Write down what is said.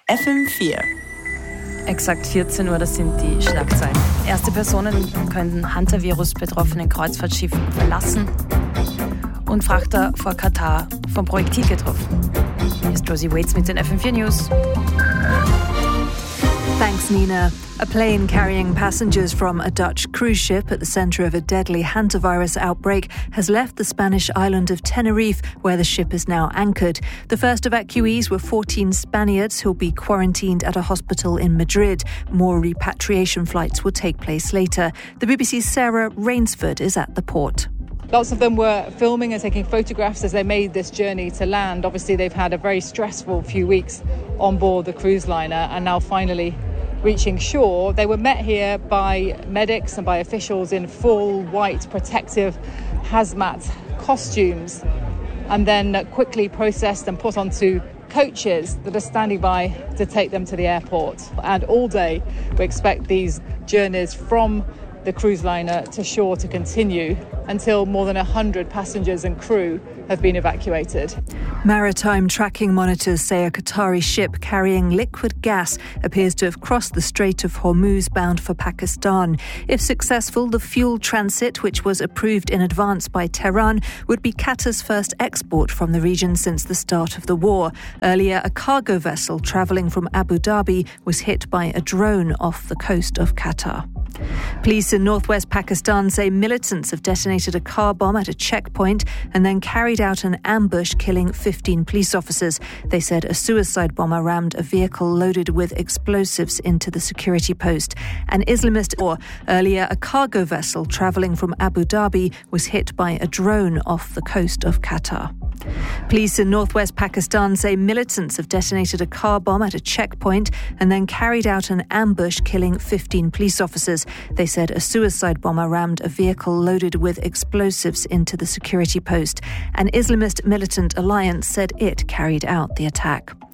FM4. Exakt 14 Uhr, das sind die Schlagzeilen. Erste Personen können Hantavirus-betroffenen Kreuzfahrtschiff verlassen und Frachter vor Katar vom Projektil getroffen. Hier ist Rosie Waits mit den FM4 News. Thanks, Nina. A plane carrying passengers from a Dutch cruise ship at the centre of a deadly hantavirus outbreak has left the Spanish island of Tenerife, where the ship is now anchored. The first evacuees were 14 Spaniards who'll be quarantined at a hospital in Madrid. More repatriation flights will take place later. The BBC's Sarah Rainsford is at the port. Lots of them were filming and taking photographs as they made this journey to land. Obviously, they've had a very stressful few weeks on board the cruise liner and now finally reaching shore. They were met here by medics and by officials in full white protective hazmat costumes and then quickly processed and put onto coaches that are standing by to take them to the airport. And all day we expect these journeys from the cruise liner to shore to continue until more than 100 passengers and crew have been evacuated. Maritime tracking monitors say a Qatari ship carrying liquid gas appears to have crossed the Strait of Hormuz bound for Pakistan. If successful, the fuel transit, which was approved in advance by Tehran, would be Qatar's first export from the region since the start of the war. Earlier, a cargo vessel travelling from Abu Dhabi was hit by a drone off the coast of Qatar. Police in northwest Pakistan say militants have detonated a car bomb at a checkpoint and then carried out an ambush, killing 15 police officers. They said a suicide bomber rammed a vehicle loaded with explosives into the security post. An Islamist earlier, a cargo vessel travelling from Abu Dhabi was hit by a drone off the coast of Qatar. Police in northwest Pakistan say militants have detonated a car bomb at a checkpoint and then carried out an ambush, killing 15 police officers. They said a suicide bomber rammed a vehicle loaded with explosives into the security post. An Islamist militant alliance said it carried out the attack.